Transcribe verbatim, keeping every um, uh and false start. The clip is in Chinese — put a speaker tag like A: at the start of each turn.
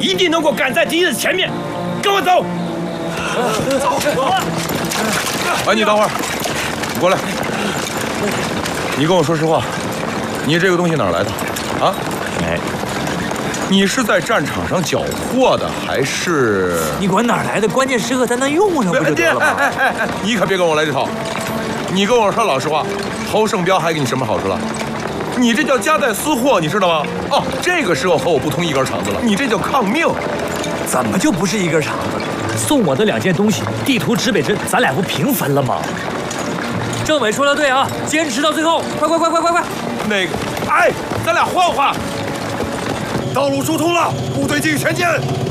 A: 一定能够赶在敌人前面。跟我走。
B: 走走啊！哎，你等会儿，你过来。你跟我说实话，你这个东西哪儿来的？啊？
A: 哎，
B: 你是在战场上缴获的，还是？
C: 你管哪儿来的？关键时刻咱能用上不就得了吗？
B: 哎哎哎哎！你可别跟我来这套。你跟我说老实话，侯胜彪还给你什么好处了？你这叫夹带私货，你知道吗？哦，这个时候和我不同一根肠子了，你这叫抗命。
C: 怎么就不是一根肠子？
A: 送我的两件东西，地图、指北针，咱俩不平分了吗？
C: 政委说的对啊，坚持到最后！快快快快快快！
B: 那个，哎，咱俩换换。
D: 道路疏通了，部队继续前进。